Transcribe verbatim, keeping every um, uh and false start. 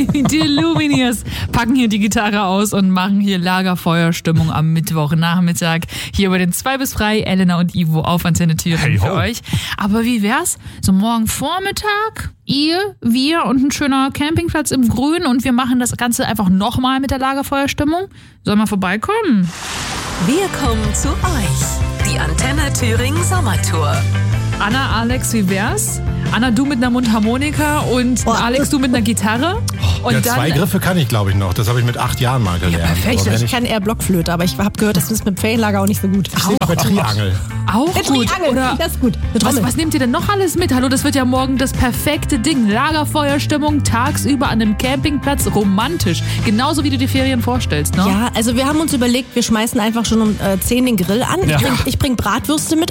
drei, die Lumineers, packen hier die Gitarre aus und machen hier Lagerfeuerstimmung am Mittwochnachmittag. Hier bei den zwei bis drei, Elena und Ivo auf Antenne Thüringen Hey, für ho. euch. Aber wie wär's? So morgen Vormittag, ihr, wir und ein schöner Campingplatz im Grün und wir machen das Ganze einfach nochmal mit der Lagerfeuerstimmung. Sollen wir vorbeikommen? Wir kommen zu euch. Die Antenne Thüringen Sommertour. Anna, Alex, wie wär's? Anna, du mit einer Mundharmonika und Oh. Alex, du mit einer Gitarre. Und Ja, dann, zwei Griffe kann ich, glaube ich, noch. Das habe ich mit acht Jahren mal gelernt. perfekt. Aber wenn Ich ich, kann eher Blockflöte, aber ich habe gehört, das ist mit dem Ferienlager auch nicht so gut. ich bei Triangel. auch Eine gut. Triangel, Oder das ist gut. Eine was, Trommel. was nehmt ihr denn noch alles mit? Hallo, das wird ja morgen das perfekte Ding. Lagerfeuerstimmung tagsüber an einem Campingplatz, romantisch. Genauso wie du die Ferien vorstellst, ne? Ja, also wir haben uns überlegt, wir schmeißen einfach schon um äh, zehn den Grill an. Ja. Ich bring, ich bring Bratwürste mit